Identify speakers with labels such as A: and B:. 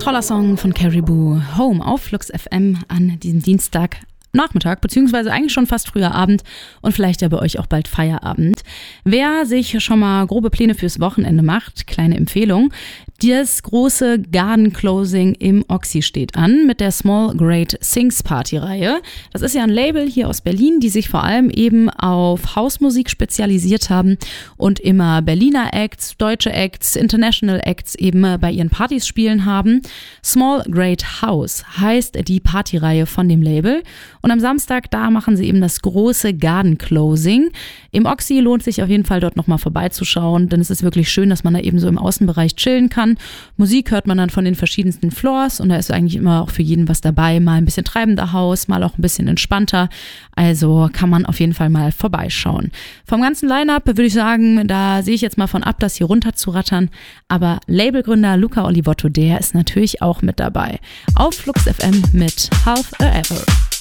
A: Toller Song von Caribou, Home auf Flux FM an diesem Dienstagnachmittag, beziehungsweise eigentlich schon fast früher Abend und vielleicht ja bei euch auch bald Feierabend. Wer sich schon mal grobe Pläne fürs Wochenende macht, kleine Empfehlung, das große Garden Closing im Oxy steht an mit der Small Great Sings Party Reihe. Das ist ja ein Label hier aus Berlin, die sich vor allem eben auf Hausmusik spezialisiert haben und immer Berliner Acts, deutsche Acts, International Acts eben bei ihren Partys spielen haben. Small Great House heißt die Partyreihe von dem Label. Und am Samstag, da machen sie eben das große Garden Closing. Im Oxy lohnt sich auf jeden Fall dort nochmal vorbeizuschauen, denn es ist wirklich schön, dass man da eben so im Außenbereich chillen kann. Musik hört man dann von den verschiedensten Floors und da ist eigentlich immer auch für jeden was dabei. Mal ein bisschen treibender Haus, mal auch ein bisschen entspannter. Also kann man auf jeden Fall mal vorbeischauen. Vom ganzen Line-Up würde ich sagen, da sehe ich jetzt mal von ab, das hier runter zu rattern. Aber Labelgründer Luca Olivotto, der ist natürlich auch mit dabei. Auf Flux FM mit Half a Ever.